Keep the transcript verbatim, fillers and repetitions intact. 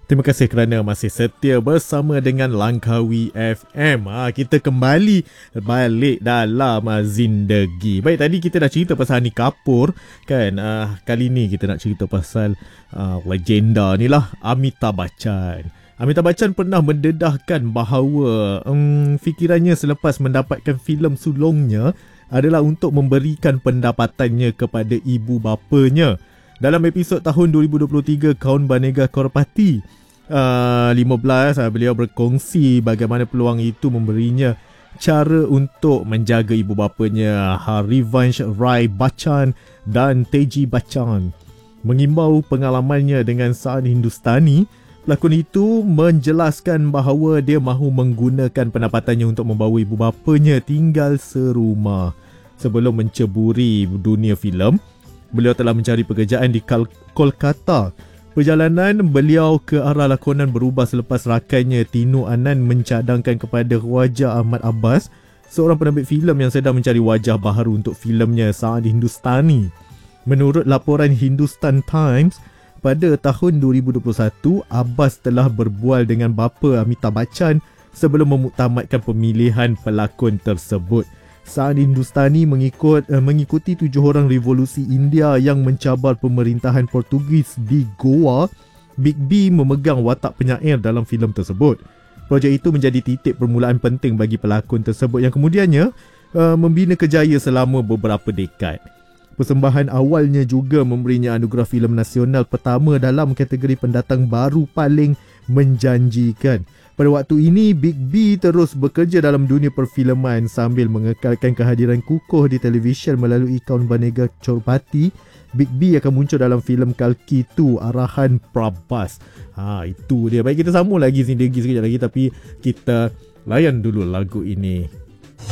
Terima kasih kerana masih setia bersama dengan Langkawi F M. Ha, kita kembali balik dalam uh, Zindagi. Baik, tadi kita dah cerita pasal Hani Kapoor kan. Uh, kali ni kita nak cerita pasal uh, legenda ni lah, Amitabh Bachchan. Amitabh Bachchan pernah mendedahkan bahawa um, fikirannya selepas mendapatkan filem sulungnya adalah untuk memberikan pendapatannya kepada ibu bapanya. Dalam episod tahun dua ribu dua puluh tiga Kaun Banega Korpati uh, lima belas, uh, beliau berkongsi bagaimana peluang itu memberinya cara untuk menjaga ibu bapanya, Harivansh Rai Bachchan dan Teji Bachchan. Mengimbau pengalamannya dengan Saan Hindustani, pelakon itu menjelaskan bahawa dia mahu menggunakan pendapatannya untuk membawa ibu bapanya tinggal serumah. Sebelum menceburi dunia filem, beliau telah mencari pekerjaan di Kal- Kolkata. Perjalanan beliau ke arah lakonan berubah selepas rakannya Tino Anand mencadangkan kepada Khwaja Ahmad Abbas, seorang penerbit filem yang sedang mencari wajah baharu untuk filemnya Saan Hindustani. Menurut laporan Hindustan Times, pada tahun dua ribu dua puluh satu, Abbas telah berbual dengan bapa Amitabh Bachchan sebelum memuktamadkan pemilihan pelakon tersebut. Saan Hindustani mengikut, uh, mengikuti tujuh orang revolusi India yang mencabar pemerintahan Portugis di Goa. Big B memegang watak penyair dalam filem tersebut. Projek itu menjadi titik permulaan penting bagi pelakon tersebut yang kemudiannya uh, membina kejaya selama beberapa dekad. Persembahan awalnya juga memberinya anugerah filem nasional pertama dalam kategori pendatang baru paling menjanjikan. Pada waktu ini, Big B terus bekerja dalam dunia perfilman sambil mengekalkan kehadiran kukuh di televisyen melalui Kaun Banega Korpati. Big B akan muncul dalam filem Kalki dua arahan Prabhas. Ha, itu dia. Baik, kita sambung lagi Zindagi sekejap lagi, tapi kita layan dulu lagu ini.